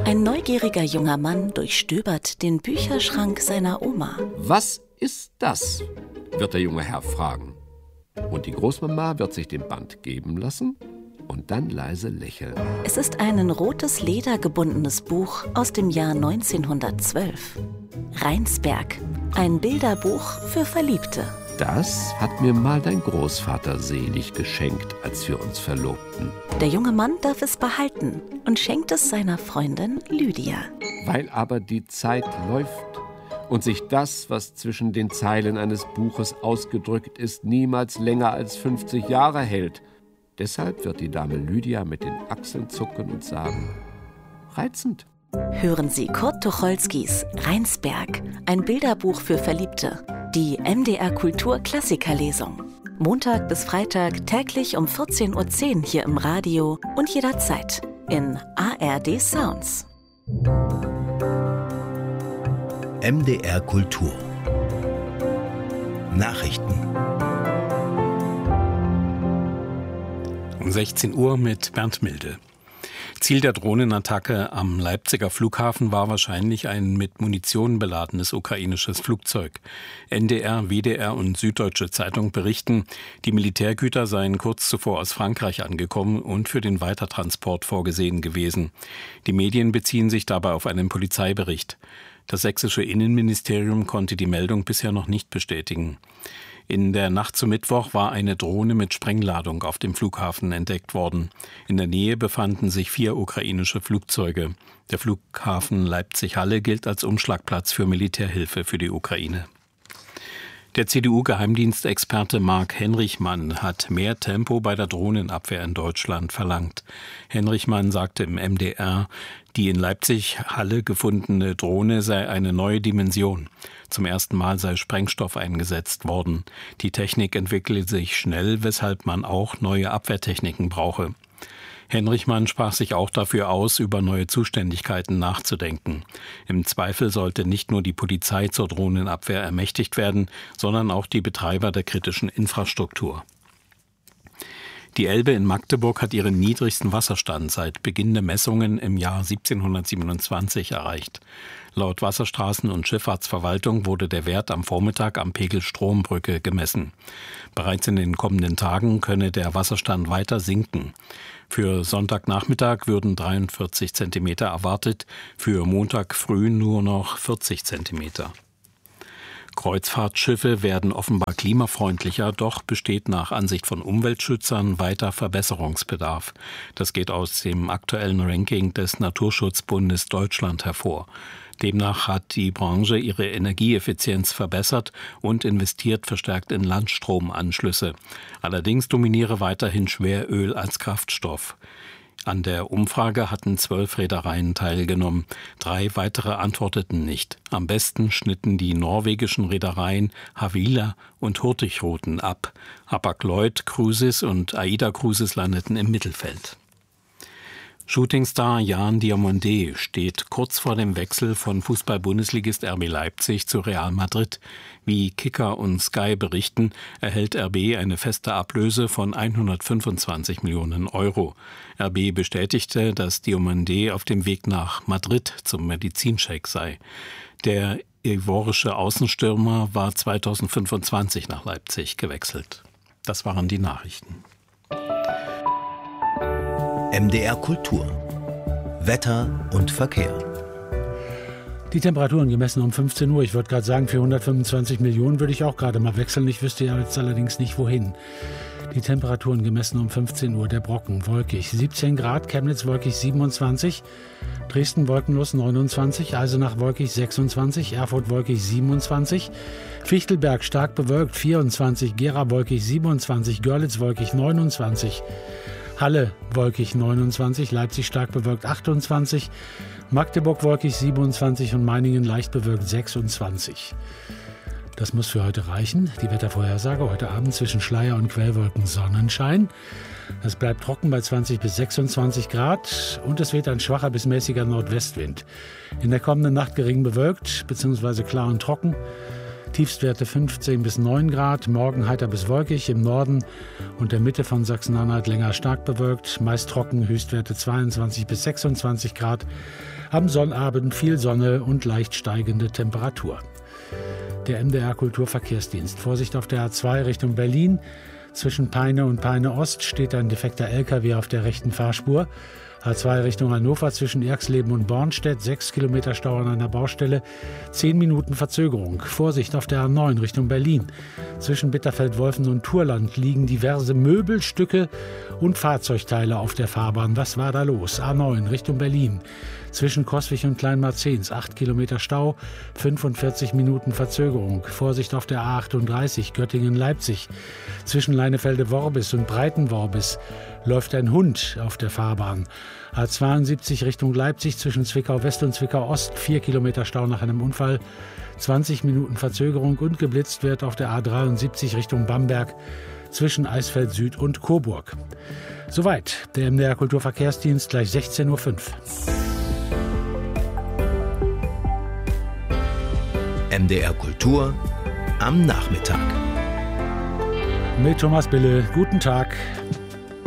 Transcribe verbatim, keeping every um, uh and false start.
Ein neugieriger junger Mann durchstöbert den Bücherschrank seiner Oma. Was ist das? Wird der junge Herr fragen. Und die Großmama wird sich den Band geben lassen und dann leise lächeln. Es ist ein in rotes Leder gebundenes Buch aus dem Jahr neunzehnhundertzwölf. Rheinsberg, ein Bilderbuch für Verliebte. Das hat mir mal dein Großvater selig geschenkt, als wir uns verlobten. Der junge Mann darf es behalten und schenkt es seiner Freundin Lydia. Weil aber die Zeit läuft und sich das, was zwischen den Zeilen eines Buches ausgedrückt ist, niemals länger als fünfzig Jahre hält. Deshalb wird die Dame Lydia mit den Achseln zucken und sagen: Reizend. Hören Sie Kurt Tucholskys Rheinsberg, ein Bilderbuch für Verliebte. Die M D R Kultur Klassikerlesung. Montag bis Freitag täglich um vierzehn Uhr zehn hier im Radio und jederzeit in A R D Sounds. M D R Kultur Nachrichten. Um sechzehn Uhr mit Bernd Milde. Ziel der Drohnenattacke am Leipziger Flughafen war wahrscheinlich ein mit Munition beladenes ukrainisches Flugzeug. N D R, W D R und Süddeutsche Zeitung berichten, die Militärgüter seien kurz zuvor aus Frankreich angekommen und für den Weitertransport vorgesehen gewesen. Die Medien beziehen sich dabei auf einen Polizeibericht. Das sächsische Innenministerium konnte die Meldung bisher noch nicht bestätigen. In der Nacht zum Mittwoch war eine Drohne mit Sprengladung auf dem Flughafen entdeckt worden. In der Nähe befanden sich vier ukrainische Flugzeuge. Der Flughafen Leipzig-Halle gilt als Umschlagplatz für Militärhilfe für die Ukraine. Der C D U-Geheimdienstexperte Mark Henrichmann hat mehr Tempo bei der Drohnenabwehr in Deutschland verlangt. Henrichmann sagte im M D R, die in Leipzig-Halle gefundene Drohne sei eine neue Dimension. Zum ersten Mal sei Sprengstoff eingesetzt worden. Die Technik entwickle sich schnell, weshalb man auch neue Abwehrtechniken brauche. Henrichmann sprach sich auch dafür aus, über neue Zuständigkeiten nachzudenken. Im Zweifel sollte nicht nur die Polizei zur Drohnenabwehr ermächtigt werden, sondern auch die Betreiber der kritischen Infrastruktur. Die Elbe in Magdeburg hat ihren niedrigsten Wasserstand seit Beginn der Messungen im Jahr siebzehnhundertsiebenundzwanzig erreicht. Laut Wasserstraßen- und Schifffahrtsverwaltung wurde der Wert am Vormittag am Pegel Strombrücke gemessen. Bereits in den kommenden Tagen könne der Wasserstand weiter sinken. Für Sonntagnachmittag würden dreiundvierzig Zentimeter erwartet, für Montag früh nur noch vierzig Zentimeter. Kreuzfahrtschiffe werden offenbar klimafreundlicher, doch besteht nach Ansicht von Umweltschützern weiter Verbesserungsbedarf. Das geht aus dem aktuellen Ranking des Naturschutzbundes Deutschland hervor. Demnach hat die Branche ihre Energieeffizienz verbessert und investiert verstärkt in Landstromanschlüsse. Allerdings dominiere weiterhin Schweröl als Kraftstoff. An der Umfrage hatten zwölf Reedereien teilgenommen. Drei weitere antworteten nicht. Am besten schnitten die norwegischen Reedereien Havila und Hurtigruten ab. Hapag-Lloyd Cruises und AIDA Cruises landeten im Mittelfeld. Shootingstar Jan Diomandé steht kurz vor dem Wechsel von Fußball-Bundesligist R B Leipzig zu Real Madrid. Wie Kicker und Sky berichten, erhält R B eine feste Ablöse von hundertfünfundzwanzig Millionen Euro. R B bestätigte, dass Diomandé auf dem Weg nach Madrid zum Medizincheck sei. Der ivorische Außenstürmer war zweitausendfünfundzwanzig nach Leipzig gewechselt. Das waren die Nachrichten. M D R Kultur. Wetter und Verkehr. Die Temperaturen gemessen um fünfzehn Uhr. Ich würde gerade sagen, für hundertfünfundzwanzig Millionen würde ich auch gerade mal wechseln. Ich wüsste ja jetzt allerdings nicht, wohin. Die Temperaturen gemessen um fünfzehn Uhr. Der Brocken wolkig siebzehn Grad, Chemnitz wolkig siebenundzwanzig, Dresden wolkenlos neunundzwanzig, Eisenach wolkig sechsundzwanzig, Erfurt wolkig siebenundzwanzig, Fichtelberg stark bewölkt vierundzwanzig, Gera wolkig siebenundzwanzig, Görlitz wolkig neunundzwanzig, Halle wolkig neunundzwanzig, Leipzig stark bewölkt achtundzwanzig, Magdeburg wolkig siebenundzwanzig und Meiningen leicht bewölkt sechsundzwanzig. Das muss für heute reichen. Die Wettervorhersage heute Abend zwischen Schleier und Quellwolken Sonnenschein. Es bleibt trocken bei zwanzig bis sechsundzwanzig Grad und es weht ein schwacher bis mäßiger Nordwestwind. In der kommenden Nacht gering bewölkt bzw. klar und trocken. Tiefstwerte fünfzehn bis neun Grad, morgen heiter bis wolkig, im Norden und der Mitte von Sachsen-Anhalt länger stark bewölkt, meist trocken, Höchstwerte zweiundzwanzig bis sechsundzwanzig Grad. Am Sonnabend viel Sonne und leicht steigende Temperatur. Der M D R Kulturverkehrsdienst. Vorsicht auf der A zwei Richtung Berlin. Zwischen Peine und Peine Ost steht ein defekter L K W auf der rechten Fahrspur. A zwei Richtung Hannover zwischen Erxleben und Bornstedt, sechs Kilometer Stau an einer Baustelle, zehn Minuten Verzögerung. Vorsicht auf der A neun Richtung Berlin. Zwischen Bitterfeld-Wolfen und Turland liegen diverse Möbelstücke und Fahrzeugteile auf der Fahrbahn. Was war da los? A neun Richtung Berlin. Zwischen Coswig und Kleinmarzens, acht Kilometer Stau, fünfundvierzig Minuten Verzögerung. Vorsicht auf der A achtunddreißig Göttingen-Leipzig. Zwischen Leinefelde-Worbis und Breitenworbis läuft ein Hund auf der Fahrbahn. A zweiundsiebzig Richtung Leipzig zwischen Zwickau-West und Zwickau-Ost, vier Kilometer Stau nach einem Unfall, zwanzig Minuten Verzögerung und geblitzt wird auf der A dreiundsiebzig Richtung Bamberg zwischen Eisfeld Süd und Coburg. Soweit der M D R Kulturverkehrsdienst, gleich sechzehn Uhr fünf. M D R Kultur am Nachmittag. Mit Thomas Bille, guten Tag.